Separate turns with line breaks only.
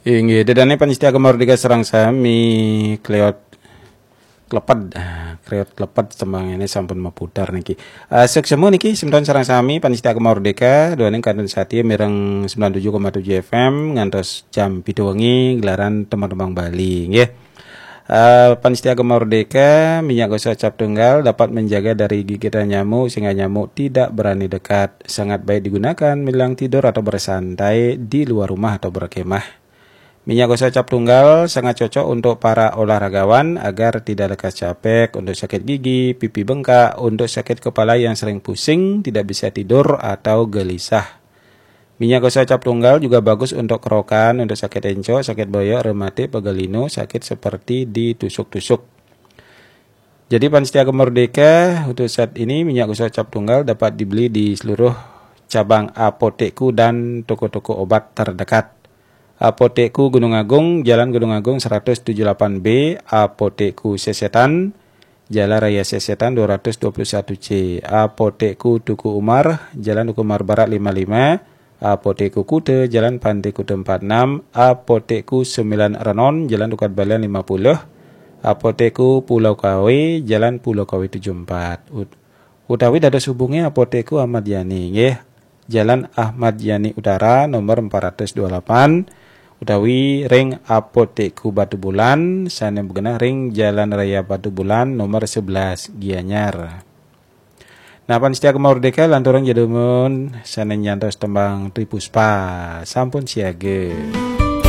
Inggih, dedane panitia Mardika Serang sami kleot klepet tembang ini sampun maputar niki. Seksemu niki simton Serang sami panitia Mardika doaning kandun sati mireng 97,7 FM ngantos jam 7 wengi gelaran tembang-tembang Bali nggih. Panitia Mardika minyak gosok cap tunggal dapat menjaga dari gigitan nyamuk sehingga nyamuk tidak berani dekat. Sangat baik digunakan menjelang tidur atau bersantai di luar rumah atau berkemah. Minyak gosok cap tunggal sangat cocok untuk para olahragawan agar tidak lekas capek, untuk sakit gigi, pipi bengkak, untuk sakit kepala yang sering pusing, tidak bisa tidur atau gelisah. Minyak gosok cap tunggal juga bagus untuk kerokan, untuk sakit encok, sakit boyok, rematik, pegalinu, sakit seperti ditusuk-tusuk. Jadi panitia Merdeka untuk saat ini minyak gosok cap tunggal dapat dibeli di seluruh cabang apotekku dan toko-toko obat terdekat. Apotekku Gunung Agung, Jalan Gunung Agung 178B, Apotekku Sesetan, Jalan Raya Sesetan 221C, Apotekku Tuku Umar, Jalan Tuku Umar Barat 55, Apotekku Kute, Jalan Pantai Kute 46, Apotekku 9 Renon, Jalan Dukat Balian 50, Apotekku Pulau Kawe, Jalan Pulau Kawe 74. Utawi dados hubungi Apotekku Ahmad Yani, nggih. Jalan Ahmad Yani Utara nomor 428. Utawi ring Apotekku Batu Bulan, sana begenah ring Jalan Raya Batu Bulan nomor 11 Gianyar. Nah, panitia Merdeka lanturang jademun sana nyantos tembang Tripuspa sampun siage.